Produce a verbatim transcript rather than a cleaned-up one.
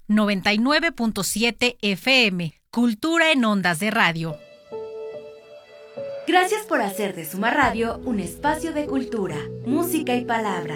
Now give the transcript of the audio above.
noventa y nueve punto siete F M. Cultura en ondas de radio. Gracias por hacer de Suma Radio un espacio de cultura, música y palabra.